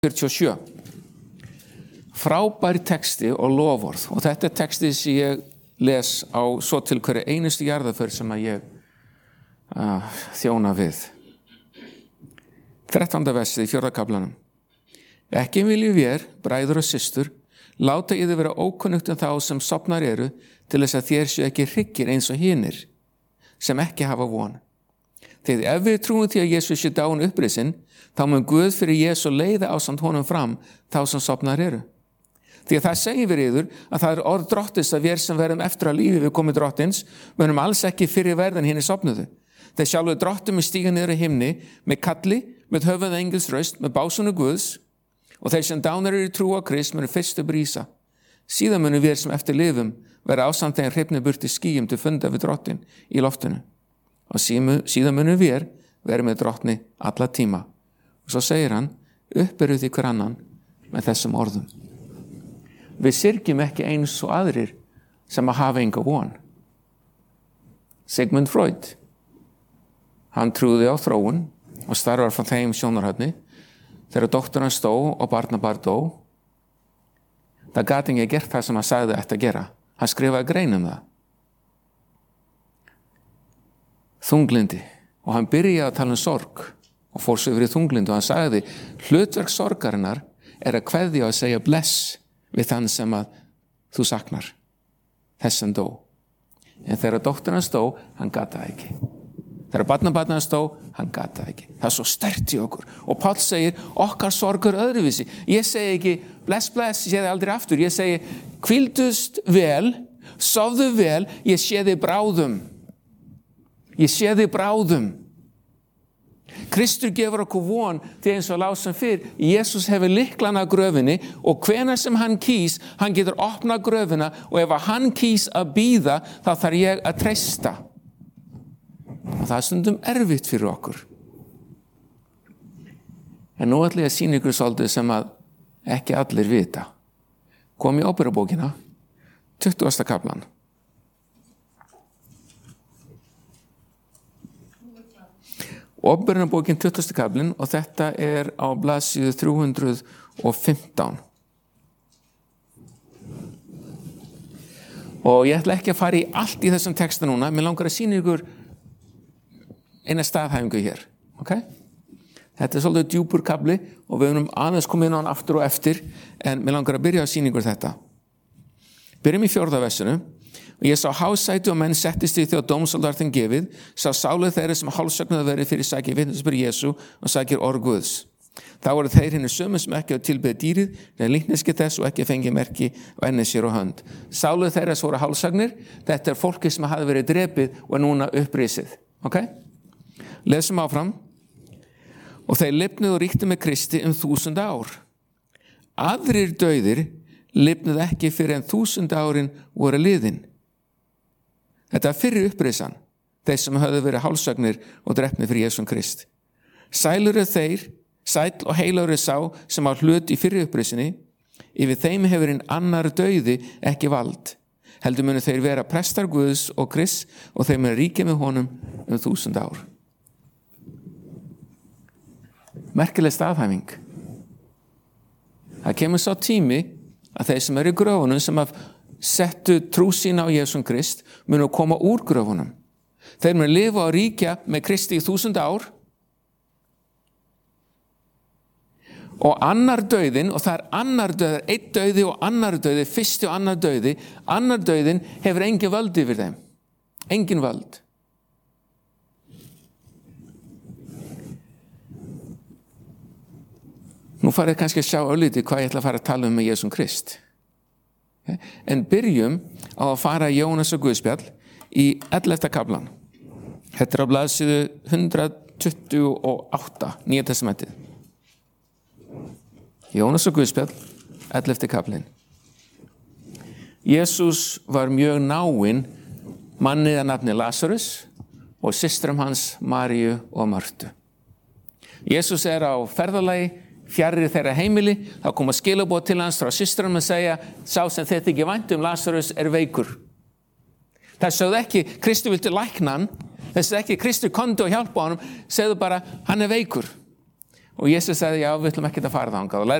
47. Frábær texti og loforð, og þetta texti sem ég les á svo til hverju einustu jarðarför sem að ég þjóna við. 13. versið í 4. kaflanum. Ekki viljum vér, bræður og systur, láta yður vera ókunnugt þá sem sofnar eru, til þess að þér séu ekki hryggir eins og hinir, sem ekki hafa von. Þegar ef við trúum því að Jesús sé dáinn upprisinn, þá mun Guð fyrir Jesú leiða ásamt honum fram þá sem sofnar eru. Því að það segir við yður að það orð drottins að við sem verðum eftir að lífi við komið drottins, munum alls ekki fyrir verðan hinni sofnuðu. Þeir sjálfur drottum við stíga niður á himni með kalli, með höfuð engils raust, með básunu Guðs, og þeir sem dánar eru í trú á Krist munum fyrstu brísa. Síðan munum við sem eftir lifum vera ásamt þegar hrifni burt í skýjum til funda við drottin í loftinu. Og síðan munum við vera með drottni alla tíma. Og svo segir hann, uppberuð því hver annan með þessum orðum. Við syrgjum ekki eins og aðrir sem að hafa enga von. Sigmund Freud, hann trúði á þróun og starfar frá þeim sjónarhörni. Þegar dótturinn stó og barnabarn dó, það gat ekki gert það sem hann sagði ætti að gera. Hann skrifaði grein það. Þunglindi, og hann byrjaði að tala sorg og fór svo yfir í þunglindi og hann sagði hlutverk sorgarinnar að kveðja og að segja bless við þann sem að þú saknar, þess sem dó. En þegar dótturinn hans dó, hann gat það ekki. Þegar barnabarnið hans dó, hann gat það ekki. Það svo sterkt í okkur. Og Páll segir, okkar sorgur öðruvísi. Ég segi ekki, bless, bless, ég sé þið aldrei aftur. Ég segi, hvíldust vel, sofðu vel, ég sé þið bráðum. Ég sé þið bráðum. Kristur gefur okkur von því eins og lásum fyrr. Jesús hefur lyklana að gröfinni og hvenær sem hann kýs, hann getur opnað gröfina og ef hann kýs að bíða, þá þarf ég að treysta. Og það er stundum erfitt fyrir okkur. En nú ætla ég að sýna ykkur svolítið sem að ekki allir vita. Kom í Óperubókina, 20. kaflan. Óperubókin 20. kaflinn og þetta er á blaðsíðu 315. Og ég ætla ekki að fara í allt í þessum texta núna, mér langar að sýna ykkur eina staðhæfingu hér. Okay? Þetta er svolítið djúpur kafli og við höfum aðeins komið inn á hann aftur og eftir, en mér langar að byrja að sýna ykkur þetta. Byrjum í 4. versinu. Og ég sá hásæti og menn settist í þegar dómsaldar þeim gefið, sá sálið þeirra sem hálfsögnuðu verið fyrir sakir vitnisburð Jesú og sakir orð Guðs. Þá voru þeir hinir sömu sem ekki að tilbeða dýrið, en líkneski þess og ekki fengi merki og enni sér á hönd. Sálið þeirra sem voru hálfsögnir, þetta er fólki sem hafi verið drepið og er núna upprisið. Okay? Lesum áfram. Og þeir lifnuðu og ríktu með Kristi 1000 ár. Aðrir dauðir lifnuðu ekki fyrir en 1000 árin voru liðin. Þetta er fyrir upprisan, þeir sem höfðu verið hálfsögnir og drepnir fyrir Jesúm Krist. Sæl og heilagur sá sem á hlut í fyrir upprisinni, yfir þeim hefur hinn annar dauði ekki vald. Heldur munu þeir vera prestar Guðs og Krist og þeir munu ríkja með honum 1000 ár. Merkileg staðhæfing. Það kemur sá tími að þeir sem eru í gröfunum sem að settu trú sína á Jesúm Krist munu koma úr gröfunum. Þeir munu lifa og ríkja með Kristi í 1000 ár og annar dauðin, og það er annar dauður, einn dauði og annar dauði, fyrsti og annar dauðin hefur engin völd yfir þeim. Engin völd. Nú farið kannski að sjá örlítið hvað ég ætla að fara að tala um með Jesúm Krist. En byrjum á að fara í Jónas og Guðspjall í 11. kaflan. Þetta er á blaðsíðu 128, Nýja testamentið. Jónas og Guðspjall, 11. kaflinn. Jesús var mjög náinn manni að nafni Lasarus og systrum hans Maríu og Mörtu. Jesús er á ferðalagi fjarri þeirra heimili, þá koma skilaboð til hans frá systrunum að segja, sá sem þið þykir vænt Lasarus er veikur. Það sögðu ekki, Kristur viltu lækna hann, það sögðu ekki, Kristur komdu og hjálpa honum, segðu bara, hann er veikur. og Jesus sagði já, við ætlum ekki að fara þangað og